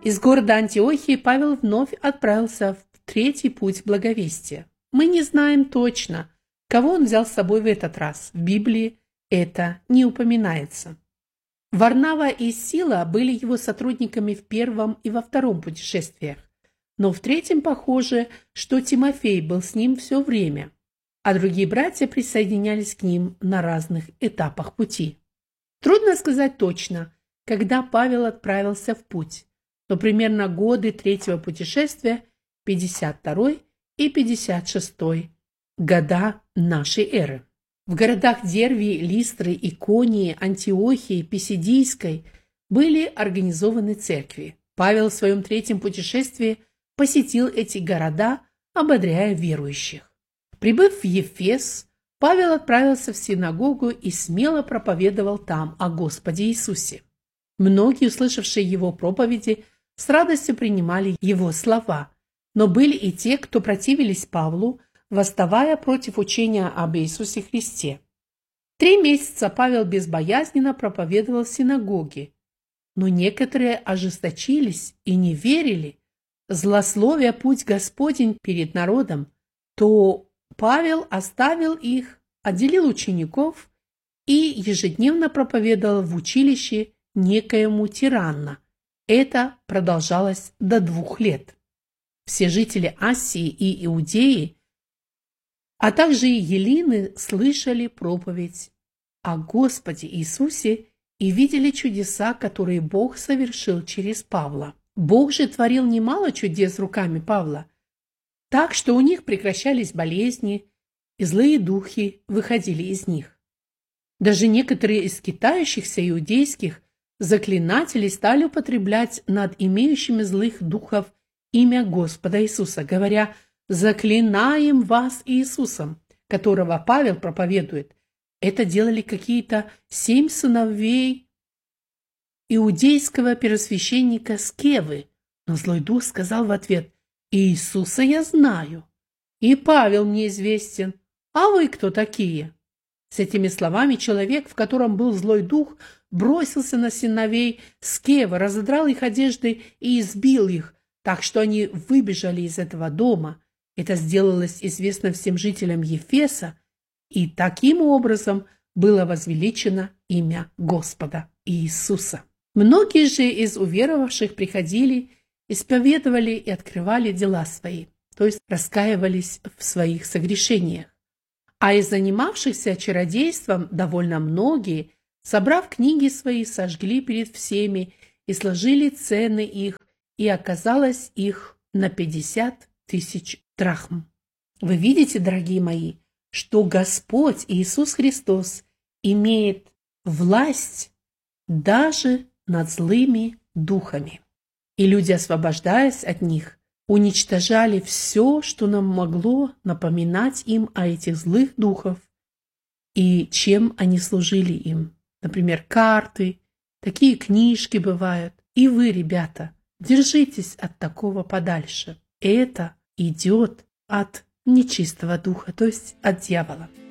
Из города Антиохии Павел вновь отправился в третий путь благовестия. Мы не знаем точно, кого он взял с собой в этот раз. В Библии это не упоминается. Варнава и Сила были его сотрудниками в первом и во втором путешествиях, но в третьем похоже, что Тимофей был с ним все время, а другие братья присоединялись к ним на разных этапах пути. Трудно сказать точно, когда Павел отправился в путь, но примерно годы третьего путешествия, 52 и 56 года нашей эры. В городах Дервии, Листры, Иконии, Антиохии, Писидийской были организованы церкви. Павел в своем третьем путешествии посетил эти города, ободряя верующих. Прибыв в Ефес, Павел отправился в синагогу и смело проповедовал там о Господе Иисусе. Многие, услышавшие его проповеди, с радостью принимали его слова, но были и те, кто противились Павлу, восставая против учения об Иисусе Христе. 3 месяца Павел безбоязненно проповедовал в синагоге, но некоторые ожесточились и не верили, злословя путь Господень перед народом, то Павел оставил их, отделил учеников и ежедневно проповедовал в училище некоему тиранна. Это продолжалось до 2 лет. Все жители Асии и Иудеи, а также и Елины, слышали проповедь о Господе Иисусе и видели чудеса, которые Бог совершил через Павла. Бог же творил немало чудес руками Павла, так что у них прекращались болезни, и злые духи выходили из них. Даже некоторые из скитающихся иудейских заклинателей стали употреблять над имеющими злых духов имя Господа Иисуса, говоря: «Заклинаем вас Иисусом», которого Павел проповедует. Это делали какие-то 7 сыновей иудейского первосвященника Скевы. Но злой дух сказал в ответ: «Иисуса я знаю, и Павел мне известен, а вы кто такие?» С этими словами человек, в котором был злой дух, бросился на сыновей Скевы, разодрал их одежды и избил их, так что они выбежали из этого дома. Это сделалось известно всем жителям Ефеса, и таким образом было возвеличено имя Господа Иисуса. Многие же из уверовавших приходили, исповедовали и открывали дела свои, то есть раскаивались в своих согрешениях. А из занимавшихся чародейством довольно многие, собрав книги свои, сожгли перед всеми и сложили цены их, и оказалось их на 50 000 драхм. Вы видите, дорогие мои, что Господь Иисус Христос имеет власть даже над злыми духами. И люди, освобождаясь от них, уничтожали все, что нам могло напоминать им о этих злых духах и чем они служили им. Например, карты, такие книжки бывают. И вы, ребята, держитесь от такого подальше. Это идет от нечистого духа, то есть от дьявола.